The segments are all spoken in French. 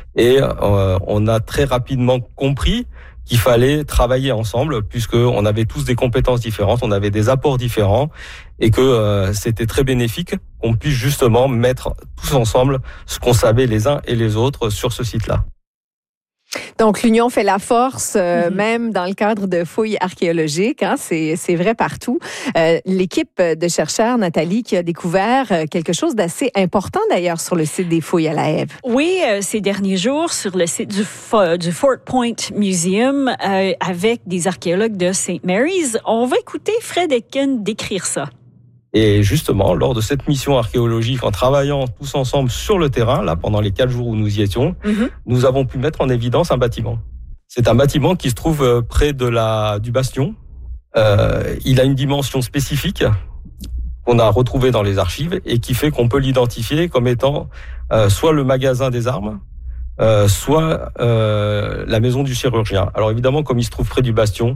Et on a très rapidement compris qu'il fallait travailler ensemble, puisqu'on avait tous des compétences différentes, on avait des apports différents, et que c'était très bénéfique qu'on puisse justement mettre tous ensemble ce qu'on savait les uns et les autres sur ce site-là. Donc, l'union fait la force, même dans le cadre de fouilles archéologiques. Hein, c'est vrai partout. L'équipe de chercheurs, Nathalie, qui a découvert quelque chose d'assez important d'ailleurs sur le site des fouilles à La Hève. Oui, ces derniers jours, sur le site du Fort Point Museum, avec des archéologues de St. Mary's, on va écouter Fred Etkin décrire ça. Et justement, lors de cette mission archéologique, en travaillant tous ensemble sur le terrain, là, pendant les 4 jours où nous y étions, nous avons pu mettre en évidence un bâtiment. C'est un bâtiment qui se trouve près du bastion. Il a une dimension spécifique qu'on a retrouvée dans les archives et qui fait qu'on peut l'identifier comme étant soit le magasin des armes, soit la maison du chirurgien. Alors évidemment, comme il se trouve près du bastion,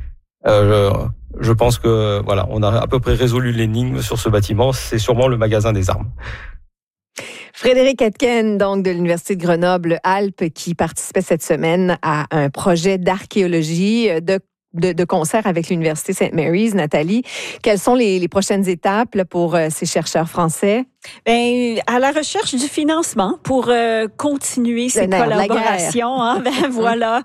je pense que voilà, on a à peu près résolu l'énigme sur ce bâtiment. C'est sûrement le magasin des armes. Frédéric Etkin, donc de l'Université de Grenoble-Alpes, qui participait cette semaine à un projet d'archéologie de concert avec l'Université St. Mary's. Nathalie, quelles sont les prochaines étapes là, pour ces chercheurs français? Ben, à la recherche du financement pour continuer ces collaborations. Hein, ben voilà.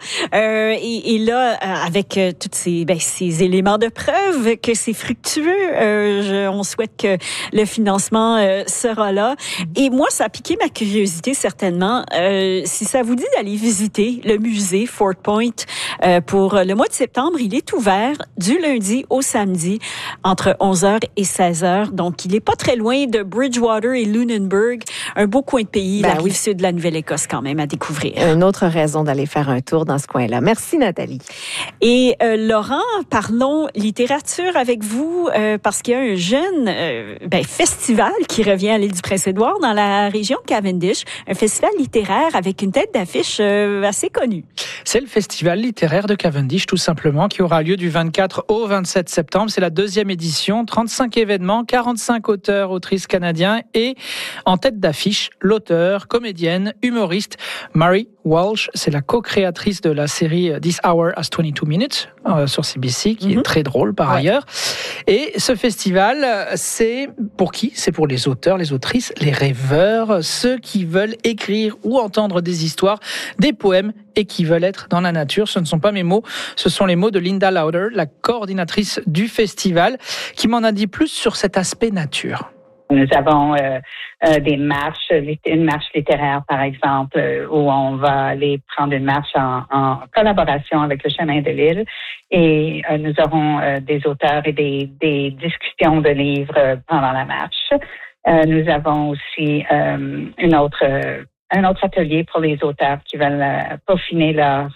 Et là, avec tous ces éléments de preuve que c'est fructueux, on souhaite que le financement sera là. Et moi, ça a piqué ma curiosité certainement. Si ça vous dit d'aller visiter le musée Fort Point pour le mois de septembre, il est ouvert du lundi au samedi entre 11h et 16h. Donc, il est pas très loin de Bridgewater et Lunenburg, un beau coin de pays, la rive sud de la Nouvelle-Écosse quand même à découvrir. Une autre raison d'aller faire un tour dans ce coin-là. Merci Nathalie. Et Laurent, parlons littérature avec vous parce qu'il y a un jeune festival qui revient à l'île du Prince-Édouard dans la région de Cavendish, un festival littéraire avec une tête d'affiche assez connue. C'est le festival littéraire de Cavendish tout simplement qui aura lieu du 24 au 27 septembre. C'est la 2e édition, 35 événements, 45 auteurs, autrices canadiens et en tête d'affiche, l'auteure, comédienne, humoriste Mary Walsh. C'est la co-créatrice de la série This Hour Has 22 Minutes sur CBC, qui est très drôle par ailleurs. Et ce festival, c'est pour qui? C'est pour les auteurs, les autrices, les rêveurs, ceux qui veulent écrire ou entendre des histoires, des poèmes et qui veulent être dans la nature. Ce ne sont pas mes mots, ce sont les mots de Linda Lauder, la coordinatrice du festival, qui m'en a dit plus sur cet aspect nature. Nous avons des marches, une marche littéraire par exemple, où on va aller prendre une marche en collaboration avec le Chemin de l'Île et nous aurons des auteurs et des discussions de livres pendant la marche. Nous avons aussi un autre atelier pour les auteurs qui veulent peaufiner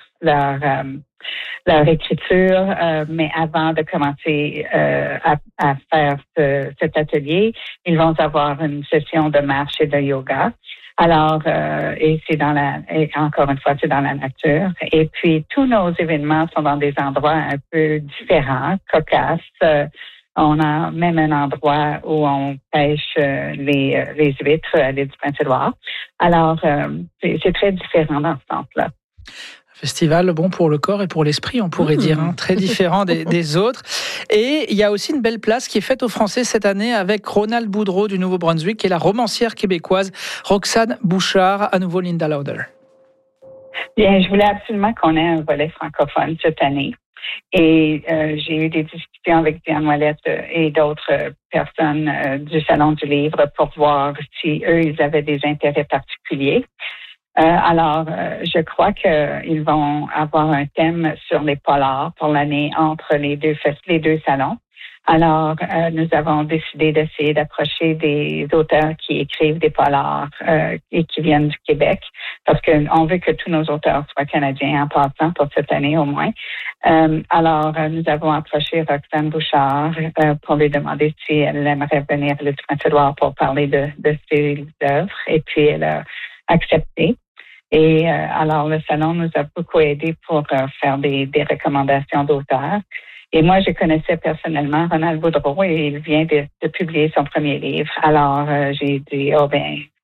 leur écriture, mais avant de commencer à faire cet atelier, ils vont avoir une session de marche et de yoga. Alors, et encore une fois, c'est dans la nature. Et puis, tous nos événements sont dans des endroits un peu différents, cocasses. On a même un endroit où on pêche les huîtres à l'île du Prince-Édouard. Alors, c'est très différent dans ce sens-là. Festival bon pour le corps et pour l'esprit, on pourrait dire, hein, très différent des autres. Et il y a aussi une belle place qui est faite aux Français cette année avec Ronald Boudreau du Nouveau-Brunswick et la romancière québécoise Roxane Bouchard, à nouveau Linda Lauder. Bien, je voulais absolument qu'on ait un volet francophone cette année. Et j'ai eu des discussions avec Diane Ouellette et d'autres personnes du Salon du Livre pour voir si eux, ils avaient des intérêts particuliers. Alors, je crois qu'ils vont avoir un thème sur les polars pour l'année entre les deux salons. Alors, nous avons décidé d'essayer d'approcher des auteurs qui écrivent des polars et qui viennent du Québec, parce qu'on veut que tous nos auteurs soient canadiens en passant pour cette année au moins. Alors, nous avons approché Roxane Bouchard pour lui demander si elle aimerait venir à l'île du Prince-Édouard pour parler de ses œuvres, et puis elle a accepté. Et alors, le salon nous a beaucoup aidé pour faire des recommandations d'auteurs. Et moi, je connaissais personnellement Ronald Boudreau et il vient de publier son premier livre. Alors, j'ai dit,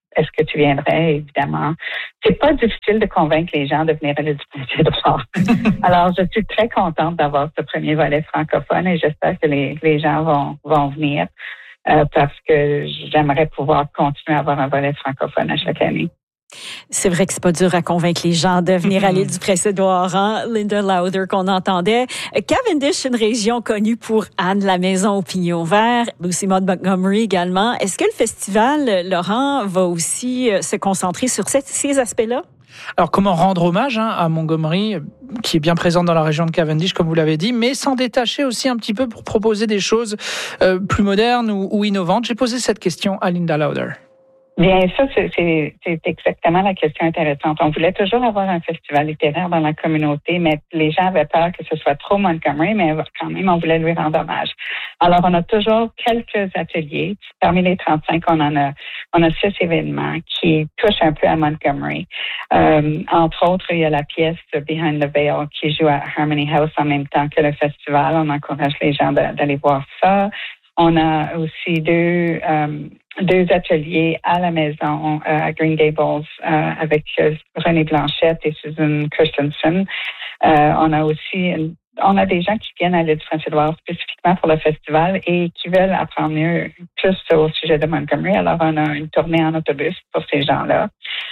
est-ce que tu viendrais, évidemment. C'est pas difficile de convaincre les gens de venir à l'île du Prince-Édouard. Alors, je suis très contente d'avoir ce premier volet francophone et j'espère que les gens vont venir parce que j'aimerais pouvoir continuer à avoir un volet francophone à chaque année. C'est vrai que c'est pas dur à convaincre les gens de venir à l'île du Prince-Édouard, hein? Linda Lauder qu'on entendait. Cavendish, une région connue pour Anne la Maison au Pignon Vert, Lucy Maud Montgomery également. Est-ce que le festival, Laurent, va aussi se concentrer sur ces aspects-là? Alors, comment rendre hommage à Montgomery, qui est bien présente dans la région de Cavendish, comme vous l'avez dit, mais s'en détacher aussi un petit peu pour proposer des choses plus modernes ou innovantes? J'ai posé cette question à Linda Lauder. Bien, ça, c'est exactement la question intéressante. On voulait toujours avoir un festival littéraire dans la communauté, mais les gens avaient peur que ce soit trop Montgomery, mais quand même, on voulait lui rendre hommage. Alors, on a toujours quelques ateliers. Parmi les 35, on a 6 événements qui touchent un peu à Montgomery. Entre autres, il y a la pièce Behind the Veil qui joue à Harmony House en même temps que le festival. On encourage les gens d'aller voir ça. On a aussi deux ateliers à la maison à Green Gables avec René Blanchette et Susan Christensen. On a des gens qui viennent à l'île du Prince-Édouard spécifiquement pour le festival et qui veulent apprendre plus au sujet de Montgomery. Alors, on a une tournée en autobus pour ces gens-là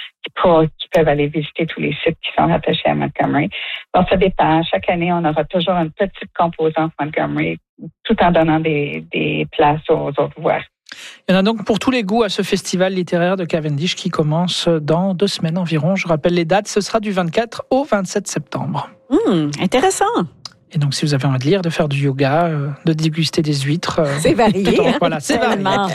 qui peuvent aller visiter tous les sites qui sont rattachés à Montgomery. Donc, ça dépend. Chaque année, on aura toujours une petite composante Montgomery tout en donnant des places aux autres voies. Il y en a donc pour tous les goûts à ce festival littéraire de Cavendish qui commence dans 2 semaines environ. Je rappelle les dates, ce sera du 24 au 27 septembre. Intéressant. Et donc, si vous avez envie de lire, de faire du yoga, de déguster des huîtres... c'est varié. Voilà, c'est tellement.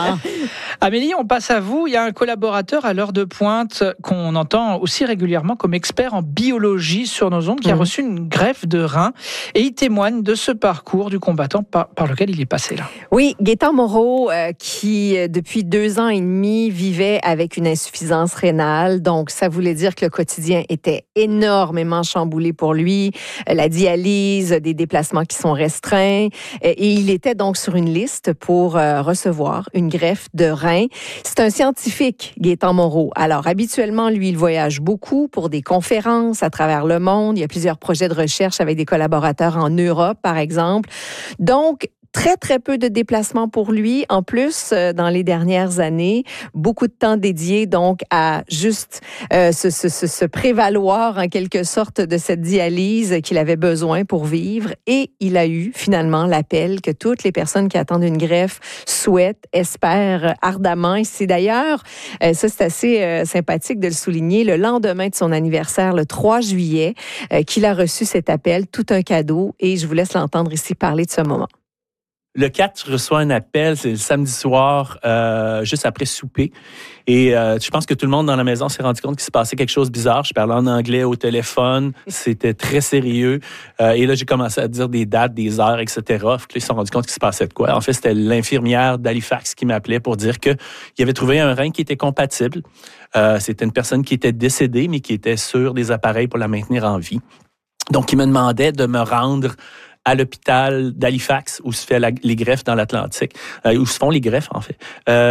Amélie, on passe à vous. Il y a un collaborateur à l'heure de pointe qu'on entend aussi régulièrement comme expert en biologie sur nos ondes, qui a reçu une greffe de rein. Et il témoigne de ce parcours du combattant par lequel il est passé là. Oui, Gaétan Moreau, qui depuis 2 ans et demi vivait avec une insuffisance rénale. Donc, ça voulait dire que le quotidien était énormément chamboulé pour lui. La dialyse, des déplacements qui sont restreints. Et il était donc sur une liste pour recevoir une greffe de rein. C'est un scientifique, Gaétan Moreau. Alors, habituellement, lui, il voyage beaucoup pour des conférences à travers le monde. Il y a plusieurs projets de recherche avec des collaborateurs en Europe, par exemple. Donc, très, très peu de déplacements pour lui. En plus, dans les dernières années, beaucoup de temps dédié donc à juste se prévaloir en quelque sorte de cette dialyse qu'il avait besoin pour vivre. Et il a eu finalement l'appel que toutes les personnes qui attendent une greffe souhaitent, espèrent ardemment. Et c'est d'ailleurs, ça c'est assez sympathique de le souligner, le lendemain de son anniversaire, le 3 juillet, qu'il a reçu cet appel, tout un cadeau. Et je vous laisse l'entendre ici parler de ce moment. Le 4, je reçois un appel, c'est le samedi soir, juste après souper. Et je pense que tout le monde dans la maison s'est rendu compte qu'il se passait quelque chose de bizarre. Je parlais en anglais au téléphone, c'était très sérieux. Et là, j'ai commencé à dire des dates, des heures, etc. Ils se sont rendus compte qu'il se passait de quoi. En fait, c'était l'infirmière d'Halifax qui m'appelait pour dire qu'il avait trouvé un rein qui était compatible. C'était une personne qui était décédée, mais qui était sur des appareils pour la maintenir en vie. Donc, il me demandait de me rendre à l'hôpital d'Halifax, où se fait les greffes dans l'Atlantique, où se font les greffes, en fait,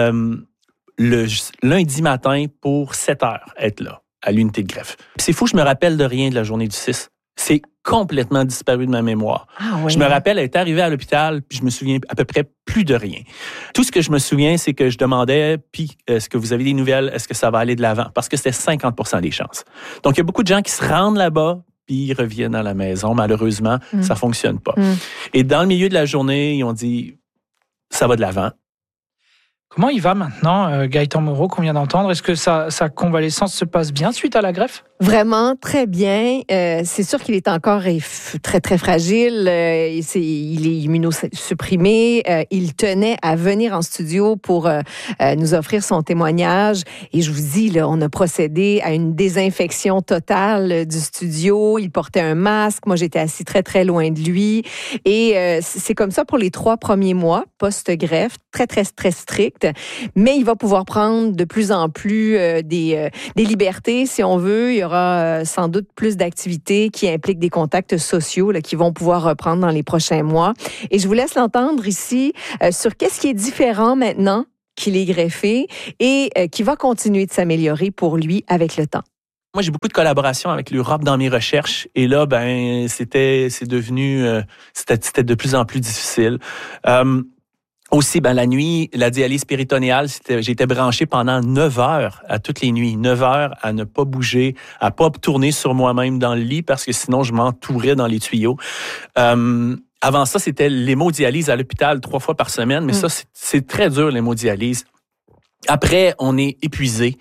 le lundi matin pour 7 heures, être là, à l'unité de greffe. Puis c'est fou, je me rappelle de rien de la journée du 6. C'est complètement disparu de ma mémoire. Ah oui. Je me rappelle être arrivé à l'hôpital, puis je me souviens à peu près plus de rien. Tout ce que je me souviens, c'est que je demandais, puis est-ce que vous avez des nouvelles, est-ce que ça va aller de l'avant? Parce que c'était 50% des chances. Donc, il y a beaucoup de gens qui se rendent là-bas, puis ils reviennent à la maison. Malheureusement, ça fonctionne pas. Et dans le milieu de la journée, ils ont dit, ça va de l'avant. Comment il va maintenant, Gaétan Moreau, qu'on vient d'entendre? Est-ce que sa convalescence se passe bien suite à la greffe? Vraiment, très bien. C'est sûr qu'il est encore très, très fragile. Il est immunosupprimé. Il tenait à venir en studio pour nous offrir son témoignage. Et je vous dis, là, on a procédé à une désinfection totale du studio. Il portait un masque. Moi, j'étais assis très, très loin de lui. Et c'est comme ça pour les 3 premiers mois post-greffe, très, très, très strict. Mais il va pouvoir prendre de plus en plus des libertés, si on veut. Il y aura sans doute plus d'activités qui impliquent des contacts sociaux là, qui vont pouvoir reprendre dans les prochains mois. Et je vous laisse l'entendre ici sur qu'est-ce qui est différent maintenant qu'il est greffé et qui va continuer de s'améliorer pour lui avec le temps. Moi, j'ai beaucoup de collaborations avec l'Europe dans mes recherches. Et là, c'était de plus en plus difficile. Aussi, la nuit, la dialyse péritonéale, j'étais branché pendant 9 heures à toutes les nuits. 9 heures à ne pas bouger, à pas tourner sur moi-même dans le lit parce que sinon, je m'entourais dans les tuyaux. Avant ça, c'était l'hémodialyse à l'hôpital 3 fois par semaine. Mais ça, c'est très dur, l'hémodialyse. Après, on est épuisé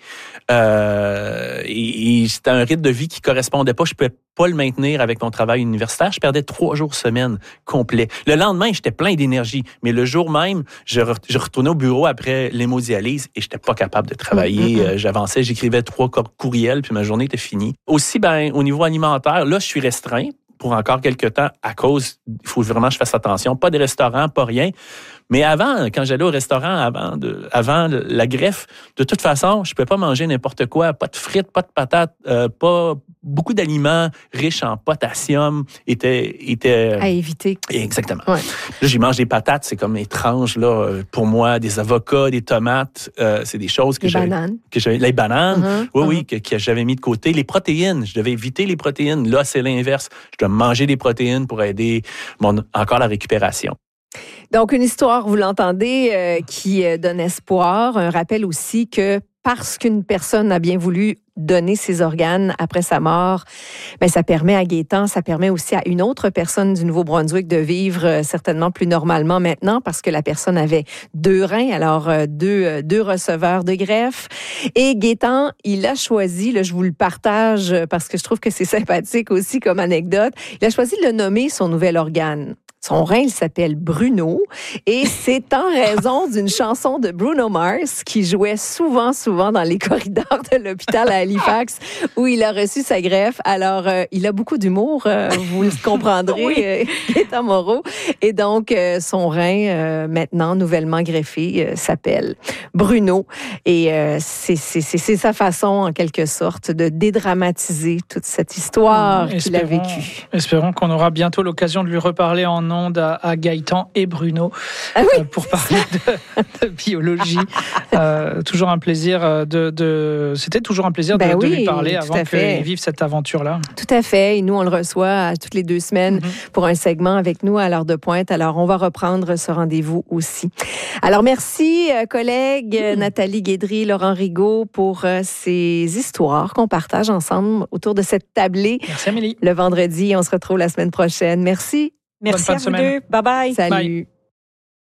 et c'était un rythme de vie qui correspondait pas. Je pouvais pas le maintenir avec mon travail universitaire. Je perdais 3 jours semaine complet. Le lendemain, j'étais plein d'énergie, mais le jour même, je retournais au bureau après l'hémodialyse et j'étais pas capable de travailler. J'avançais, j'écrivais 3 courriels puis ma journée était finie. Aussi, au niveau alimentaire, là, je suis restreint pour encore quelques temps à cause, il faut vraiment que je fasse attention, pas de restaurant, pas rien. Mais avant, quand j'allais au restaurant, avant la greffe, de toute façon, je ne pouvais pas manger n'importe quoi, pas de frites, pas de patates, pas beaucoup d'aliments riches en potassium étaient à éviter. Exactement. Ouais. Là, j'y mange des patates, c'est comme étrange là pour moi, des avocats, des tomates, c'est des choses que les bananes, que j'avais mis de côté. Les protéines, je devais éviter les protéines. Là, c'est l'inverse. Je dois manger des protéines pour aider encore la récupération. Donc, une histoire, vous l'entendez, qui donne espoir. Un rappel aussi que parce qu'une personne a bien voulu donner ses organes après sa mort, ça permet à Gaétan, ça permet aussi à une autre personne du Nouveau-Brunswick de vivre certainement plus normalement maintenant parce que la personne avait 2 reins, alors deux receveurs de greffe. Et Gaétan, il a choisi, là, je vous le partage parce que je trouve que c'est sympathique aussi comme anecdote, il a choisi de le nommer son nouvel organe. Son rein, il s'appelle Bruno et c'est en raison d'une chanson de Bruno Mars qui jouait souvent dans les corridors de l'hôpital à Halifax où il a reçu sa greffe. Alors, il a beaucoup d'humour, vous le comprendrez, Gaétan Moreau. Et donc, son rein, maintenant nouvellement greffé, s'appelle Bruno. Et c'est sa façon, en quelque sorte, de dédramatiser toute cette histoire qu'il a vécue. Espérons qu'on aura bientôt l'occasion de lui reparler en ondes à Gaétan et Bruno pour parler de biologie. Toujours un plaisir c'était toujours un plaisir de lui parler avant qu'il vive cette aventure-là. Tout à fait. Et nous, on le reçoit toutes les 2 semaines pour un segment avec nous à l'heure de pointe. Alors, on va reprendre ce rendez-vous aussi. Alors, merci, collègues Nathalie Guédry, Laurent Rigaud, pour ces histoires qu'on partage ensemble autour de cette tablée. Merci, Amélie. Le vendredi, on se retrouve la semaine prochaine. Merci. Merci à vous deux. Bye-bye. Salut. Bye.